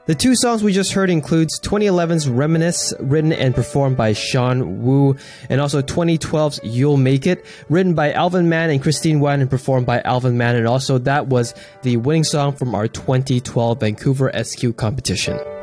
The two songs we just heard includes 2011's Reminisce, written and performed by Sean Wu, and also 2012's You'll Make It, written by Alvin Mann and Christine Wan and performed by Alvin Mann, and also that was the winning song from our 2012 Vancouver SQ competition.